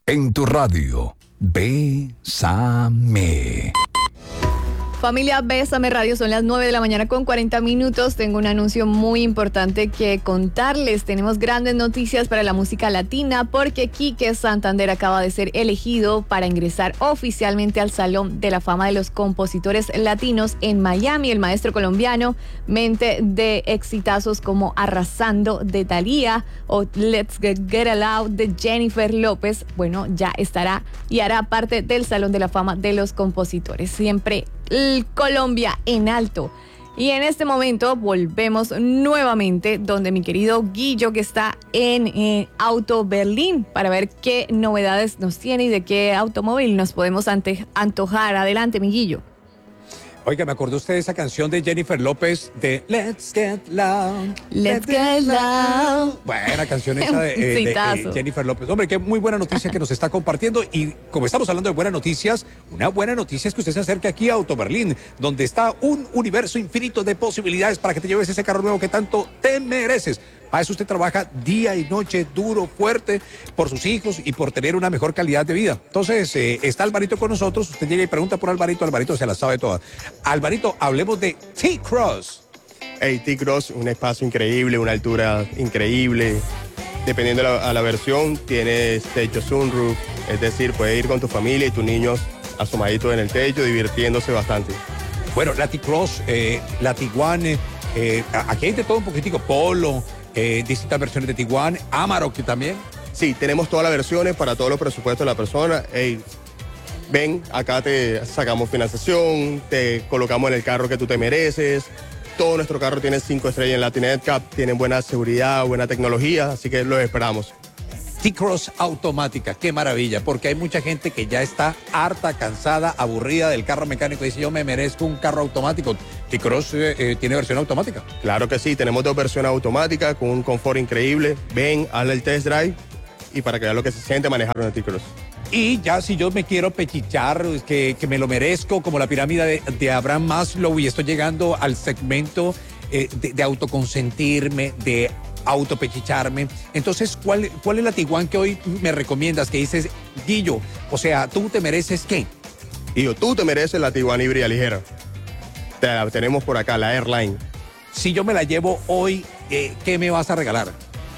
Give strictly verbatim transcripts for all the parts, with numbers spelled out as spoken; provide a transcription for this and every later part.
En tu radio, Bésame. Familia Bésame Radio, son las nueve de la mañana con cuarenta minutos. Tengo un anuncio muy importante que contarles. Tenemos grandes noticias para la música latina porque Quique Santander acaba de ser elegido para ingresar oficialmente al Salón de la Fama de los Compositores Latinos en Miami. El maestro colombiano, mente de exitazos como Arrasando de Thalía o Let's Get, Get Loud de Jennifer López, bueno, ya estará y hará parte del Salón de la Fama de los Compositores. Siempre Colombia en alto. Y en este momento volvemos nuevamente donde mi querido Guillo, que está en eh, Auto Berlín, para ver qué novedades nos tiene y de qué automóvil nos podemos ante- antojar. Adelante, mi Guillo. Oiga, me acordó usted de esa canción de Jennifer López de Let's Get Loud. Let's Get Loud. Buena canción esa de, eh, de, eh, Jennifer López. Hombre, qué muy buena noticia que nos está compartiendo. Y como estamos hablando de buenas noticias, una buena noticia es que usted se acerque aquí a Auto Berlín, donde está un universo infinito de posibilidades para que te lleves ese carro nuevo que tanto te mereces. Para eso usted trabaja día y noche, duro, fuerte, por sus hijos y por tener una mejor calidad de vida. Entonces, eh, está Alvarito con nosotros. Usted llega y pregunta por Alvarito. Alvarito se la sabe toda. Alvarito, hablemos de T-Cross. Hey, T-Cross, un espacio increíble, una altura increíble. Dependiendo de la, a la versión, tienes techo sunroof. Es decir, puedes ir con tu familia y tus niños asomaditos en el techo, divirtiéndose bastante. Bueno, la T-Cross, eh, la Tiguan, eh, aquí hay de todo un poquitico. Polo. Eh, distintas versiones de Tiguan, Amarok también. Sí, tenemos todas las versiones para todos los presupuestos de la persona. Hey, ven, acá te sacamos financiación, te colocamos en el carro que tú te mereces. Todo nuestro carro tiene cinco estrellas en Latin N C A P, tienen buena seguridad, buena tecnología, así que los esperamos. T-Cross automática, qué maravilla, porque hay mucha gente que ya está harta, cansada, aburrida del carro mecánico y dice, yo me merezco un carro automático. T-Cross eh, eh, tiene versión automática. Claro que sí, tenemos dos versiones automáticas con un confort increíble. Ven, hazle el test drive y para que vean lo que se siente manejar una T-Cross. Y ya si yo me quiero pechichar, que, que me lo merezco, como la pirámide de, de Abraham Maslow, y estoy llegando al segmento eh, de, de autoconsentirme, de autopechicharme. Entonces, ¿cuál, ¿cuál es la Tiguan que hoy me recomiendas? Que dices, Guillo, o sea, ¿tú te mereces qué? Guillo, tú te mereces la Tiguan híbrida ligera. Te la tenemos por acá, la Airline. Si yo me la llevo hoy, eh, ¿qué me vas a regalar?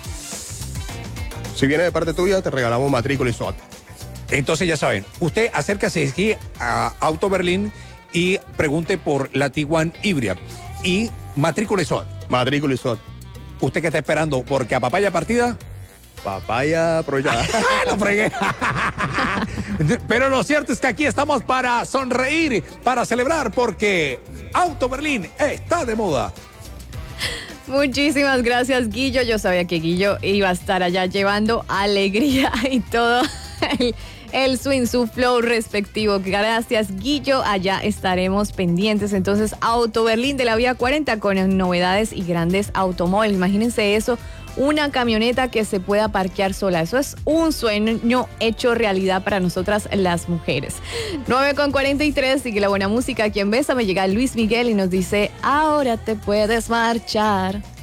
Si viene de parte tuya, te regalamos matrícula y S W A T. Entonces ya saben, usted acércase aquí a Auto Berlín y pregunte por la Tiguan híbrida y matrícula y S W A T. Matrícula y S W A T. ¿Usted qué está esperando? ¿Porque a papaya partida? Papaya proyectada. La fregué. Pero lo cierto es que aquí estamos para sonreír, para celebrar, porque Auto Berlín está de moda. Muchísimas gracias, Guillo. Yo sabía que Guillo iba a estar allá llevando alegría y todo el, el swing, su flow respectivo. Gracias, Guillo. Allá estaremos pendientes. Entonces, Auto Berlín de la Vía cuarenta con novedades y grandes automóviles. Imagínense eso, una camioneta que se pueda parquear sola. Eso es un sueño hecho realidad para nosotras las mujeres. nueve con cuarenta y tres, sigue la buena música. Aquí en Bésame llega Luis Miguel y nos dice, ahora te puedes marchar.